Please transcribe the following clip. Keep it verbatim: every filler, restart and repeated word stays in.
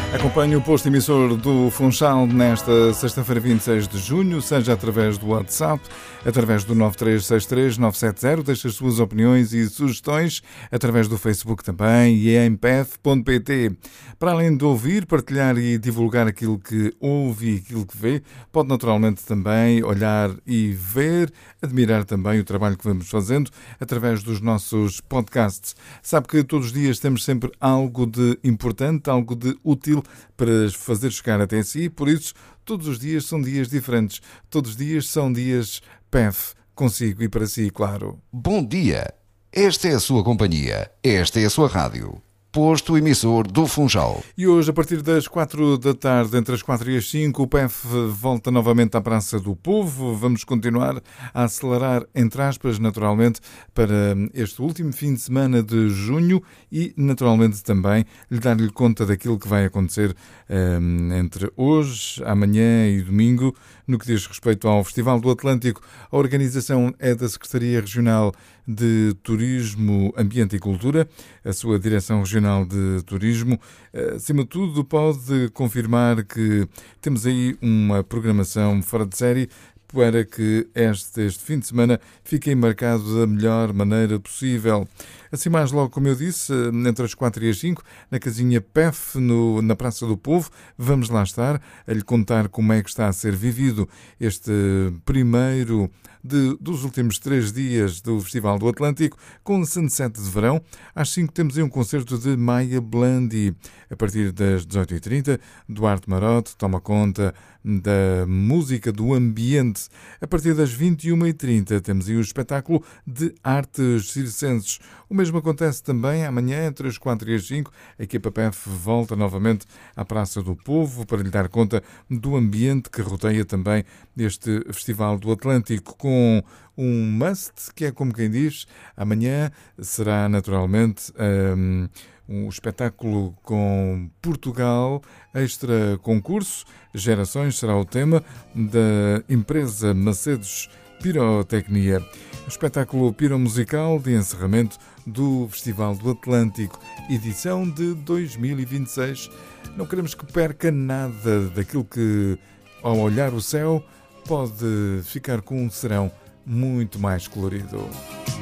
Acompanhe o posto emissor do Funchal nesta sexta-feira, vinte e seis de junho, seja através do WhatsApp, através do nove três seis três nove sete zero, deixe as suas opiniões e sugestões, através do Facebook também e em p f ponto p t. Para além de ouvir, partilhar e divulgar aquilo que ouve e aquilo que vê, pode naturalmente também olhar e ver, admirar também o trabalho que vamos fazendo através dos nossos podcasts. Sabe que todos os dias temos sempre algo de importante, algo de útil para fazer chegar até si, por isso todos os dias são dias diferentes, todos os dias são dias P E F, consigo e para si, claro. Bom dia, esta é a sua companhia, esta é a sua rádio, posto emissor do Funchal. E hoje, a partir das quatro da tarde, entre as quatro e as cinco, o P E F volta novamente à Praça do Povo. Vamos continuar a acelerar, entre aspas, naturalmente, para este último fim de semana de junho e, naturalmente, também lhe dar-lhe conta daquilo que vai acontecer um, entre hoje, amanhã e domingo, no que diz respeito ao Festival do Atlântico. A organização é da Secretaria Regional de Turismo, Ambiente e Cultura, a sua Direção Regional de Turismo. Acima de tudo, pode confirmar que temos aí uma programação fora de série para que este, este fim de semana fique marcado da melhor maneira possível. Assim mais logo, como eu disse, entre as quatro e as cinco, na casinha P E F, no, na Praça do Povo, vamos lá estar a lhe contar como é que está a ser vivido este primeiro de, dos últimos três dias do Festival do Atlântico, com Sunset de Verão. Às cinco temos aí um concerto de Maia Blandi. A partir das dezoito e trinta, Duarte Marote toma conta da música do ambiente. A partir das vinte e uma e trinta temos aí o espetáculo de artes circenses. O mesmo acontece também amanhã, entre as quatro e as cinco. A equipa P E F volta novamente à Praça do Povo para lhe dar conta do ambiente que rodeia também este Festival do Atlântico, com um must, que é como quem diz, amanhã será naturalmente um, um espetáculo com Portugal, extra concurso, Gerações será o tema da empresa Macedos Pirotecnia. Espetáculo piromusical de encerramento do Festival do Atlântico, edição de dois mil e vinte e seis. Não queremos que perca nada daquilo que, ao olhar o céu, pode ficar com um serão muito mais colorido.